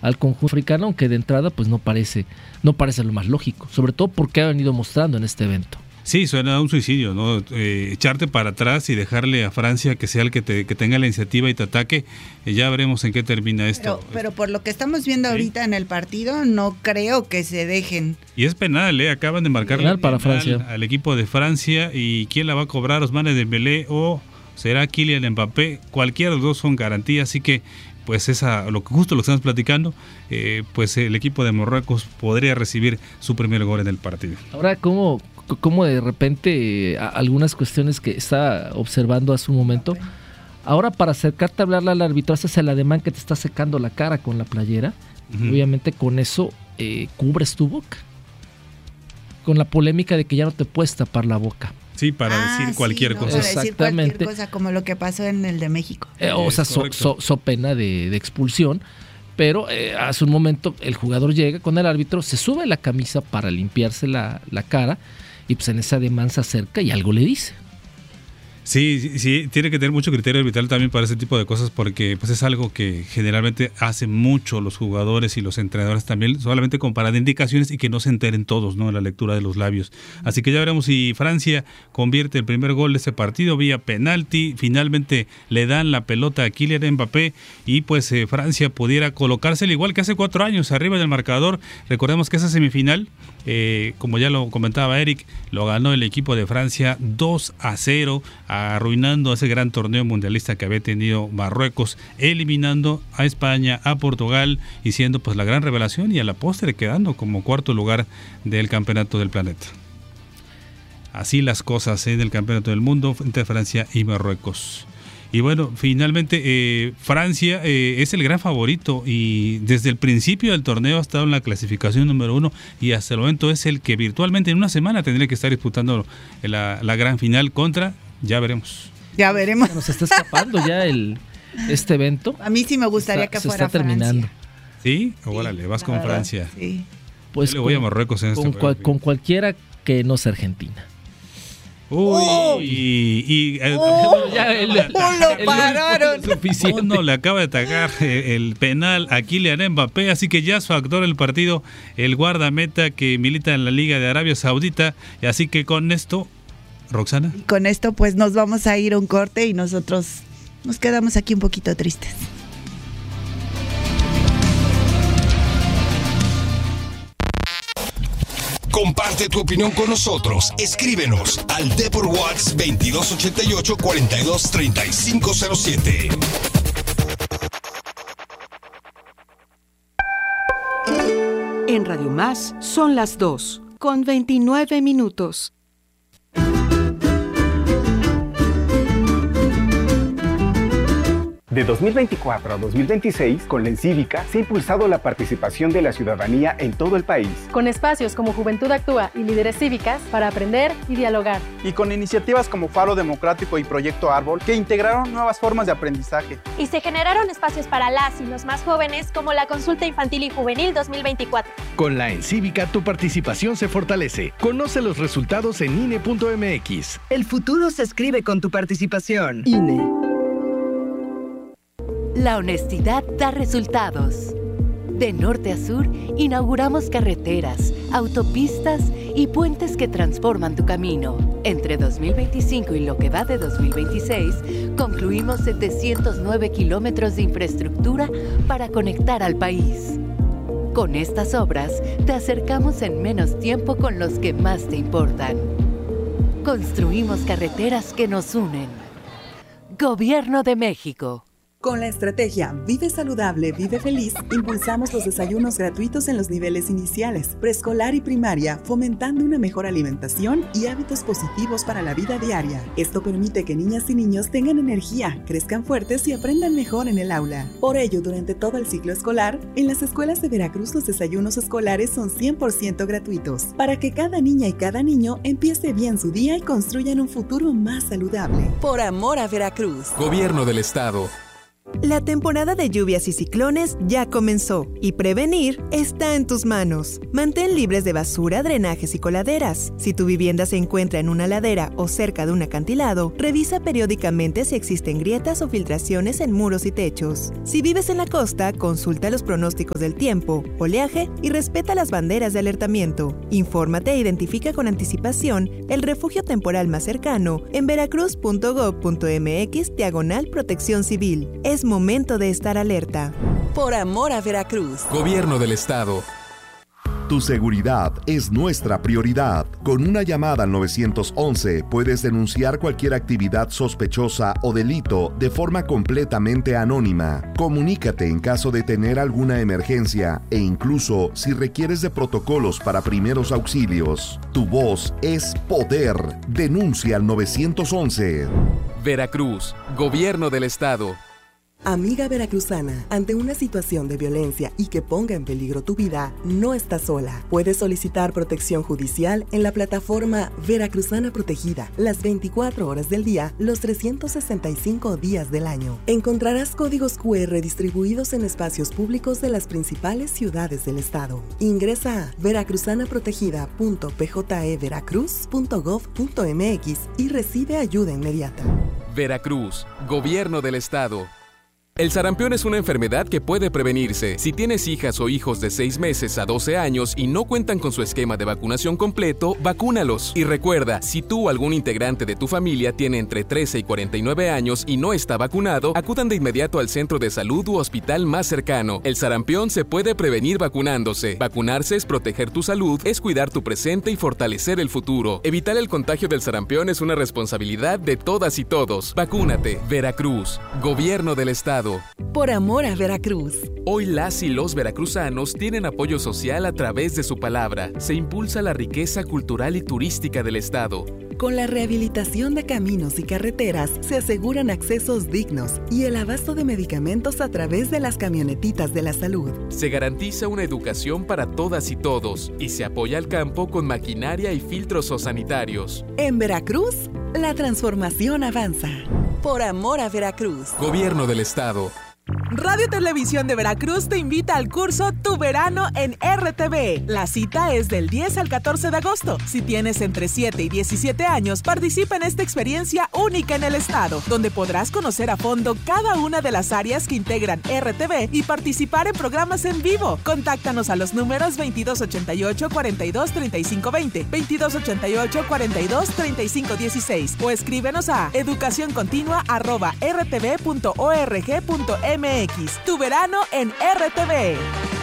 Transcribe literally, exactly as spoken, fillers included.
al conjunto africano, aunque de entrada pues no parece, no parece lo más lógico, sobre todo porque ha venido mostrando en este evento. Sí, suena a un suicidio, ¿no? Eh, echarte para atrás y dejarle a Francia que sea el que, te, que tenga la iniciativa y te ataque, eh, ya veremos en qué termina esto. Pero, pero por lo que estamos viendo ¿sí? ahorita en el partido, no creo que se dejen. Y es penal, ¿eh? Acaban de marcar penal para Francia al equipo de Francia, y ¿quién la va a cobrar? Ousmane Dembélé o será Kylian Mbappé. Cualquiera de los dos son garantía, así que pues esa, lo, justo lo que estamos platicando, eh, pues el equipo de Marruecos podría recibir su primer gol en el partido. Ahora, ¿cómo, cómo de repente eh, algunas cuestiones que estaba observando hace un momento, ahora para acercarte a hablarle al árbitro, haces el ademán que te está secando la cara con la playera, uh-huh. obviamente con eso eh, cubres tu boca, con la polémica de que ya no te puedes tapar la boca. Sí, para ah, decir cualquier sí, no, cosa. para decir cualquier cosa, como lo que pasó en el de México. Eh, o sea, so, so, so pena de, de expulsión, pero eh, hace un momento el jugador llega con el árbitro, se sube la camisa para limpiarse la, la cara, y pues en esa demanda se acerca y algo le dice. Sí, sí, sí, tiene que tener mucho criterio arbitral también para ese tipo de cosas, porque pues es algo que generalmente hacen mucho los jugadores y los entrenadores también, solamente con para de indicaciones y que no se enteren todos, ¿no?, en la lectura de los labios. Así que ya veremos si Francia convierte el primer gol de ese partido vía penalti, finalmente le dan la pelota a Kylian Mbappé y pues eh, Francia pudiera colocarse al igual que hace cuatro años arriba del marcador. Recordemos que esa semifinal, eh, como ya lo comentaba Eric, lo ganó el equipo de Francia dos a cero, arruinando ese gran torneo mundialista que había tenido Marruecos, eliminando a España, a Portugal y siendo pues la gran revelación, y a la postre quedando como cuarto lugar del campeonato del planeta. Así las cosas en ¿eh? el campeonato del mundo entre Francia y Marruecos. Y bueno, finalmente eh, Francia eh, es el gran favorito, y desde el principio del torneo ha estado en la clasificación número uno, y hasta el momento es el que virtualmente en una semana tendría que estar disputando la, la gran final contra... Ya veremos. Ya veremos. Nos está escapando ya el este evento. A mí sí me gustaría está, que se fuera está terminando. Francia. ¿Sí? sí Órale, vas con verdad, Francia. Sí. Pues Yo le voy con, a Marruecos en con, este cual, con cualquiera que no sea Argentina. Uy, oh. y, y eh, oh, ya el, el, lo pararon. No, no, le acaba de atacar el penal a Kylian Mbappé, así que ya su actor en el partido, el guardameta que milita en la Liga de Arabia Saudita, y así que con esto, Roxana. Y con esto pues nos vamos a ir a un corte y nosotros nos quedamos aquí un poquito tristes. Comparte tu opinión con nosotros. Escríbenos al Depor WhatsApp veintidós ochenta y ocho, cuarenta y dos, treinta y cinco cero siete. En Radio Más son las dos, con veintinueve minutos. De dos mil veinticuatro a dos mil veintiséis, con la Encívica se ha impulsado la participación de la ciudadanía en todo el país. Con espacios como Juventud Actúa y Líderes Cívicas para aprender y dialogar. Y con iniciativas como Faro Democrático y Proyecto Árbol, que integraron nuevas formas de aprendizaje. Y se generaron espacios para las y los más jóvenes, como la Consulta Infantil y Juvenil dos mil veinticuatro. Con la Encívica tu participación se fortalece. Conoce los resultados en I N E punto M X. El futuro se escribe con tu participación. I N E. La honestidad da resultados. De norte a sur, inauguramos carreteras, autopistas y puentes que transforman tu camino. Entre dos mil veinticinco y lo que va de dos mil veintiséis, concluimos setecientos nueve kilómetros de infraestructura para conectar al país. Con estas obras, te acercamos en menos tiempo con los que más te importan. Construimos carreteras que nos unen. Gobierno de México. Con la estrategia Vive Saludable, Vive Feliz, impulsamos los desayunos gratuitos en los niveles iniciales, preescolar y primaria, fomentando una mejor alimentación y hábitos positivos para la vida diaria. Esto permite que niñas y niños tengan energía, crezcan fuertes y aprendan mejor en el aula. Por ello, durante todo el ciclo escolar, en las escuelas de Veracruz los desayunos escolares son cien por ciento gratuitos, para que cada niña y cada niño empiece bien su día y construyan un futuro más saludable. Por amor a Veracruz. Gobierno del Estado. La temporada de lluvias y ciclones ya comenzó y prevenir está en tus manos. Mantén libres de basura, drenajes y coladeras. Si tu vivienda se encuentra en una ladera o cerca de un acantilado, revisa periódicamente si existen grietas o filtraciones en muros y techos. Si vives en la costa, consulta los pronósticos del tiempo, oleaje y respeta las banderas de alertamiento. Infórmate e identifica con anticipación el refugio temporal más cercano en veracruz punto gob punto mx diagonal protección civil. Es momento de estar alerta. Por amor a Veracruz. Gobierno del Estado. Tu seguridad es nuestra prioridad. Con una llamada al nueve once puedes denunciar cualquier actividad sospechosa o delito de forma completamente anónima. Comunícate en caso de tener alguna emergencia e incluso si requieres de protocolos para primeros auxilios. Tu voz es poder. Denuncia al nueve once. Veracruz, Gobierno del Estado. Amiga veracruzana, ante una situación de violencia y que ponga en peligro tu vida, no estás sola. Puedes solicitar protección judicial en la plataforma Veracruzana Protegida, las veinticuatro horas del día, los trescientos sesenta y cinco días del año. Encontrarás códigos cu erre distribuidos en espacios públicos de las principales ciudades del estado. Ingresa a veracruzanaprotegida punto p j e veracruz punto gob punto mx y recibe ayuda inmediata. Veracruz, Gobierno del Estado. El sarampión es una enfermedad que puede prevenirse. Si tienes hijas o hijos de seis meses a doce años y no cuentan con su esquema de vacunación completo, vacúnalos. Y recuerda, si tú o algún integrante de tu familia tiene entre trece y cuarenta y nueve años y no está vacunado, acudan de inmediato al centro de salud u hospital más cercano. El sarampión se puede prevenir vacunándose. Vacunarse es proteger tu salud, es cuidar tu presente y fortalecer el futuro. Evitar el contagio del sarampión es una responsabilidad de todas y todos. Vacúnate. Veracruz, Gobierno del Estado. Por amor a Veracruz. Hoy las y los veracruzanos tienen apoyo social a través de su palabra. Se impulsa la riqueza cultural y turística del estado. Con la rehabilitación de caminos y carreteras se aseguran accesos dignos y el abasto de medicamentos a través de las camionetitas de la salud. Se garantiza una educación para todas y todos y se apoya al campo con maquinaria y filtros sanitarios. En Veracruz, la transformación avanza. Por amor a Veracruz. Gobierno del Estado. Radio Televisión de Veracruz te invita al curso Tu Verano en R T V. La cita es del diez al catorce de agosto. Si tienes entre siete y diecisiete años, participa en esta experiencia única en el estado, donde podrás conocer a fondo cada una de las áreas que integran R T V y participar en programas en vivo. Contáctanos a los números veintidós ochenta y ocho, cuarenta y dos, treinta y cinco veinte, veintidós ochenta y ocho, cuarenta y dos, treinta y cinco dieciséis o escríbenos a educacioncontinua arroba r t v punto org punto m x. Tu verano en R T V.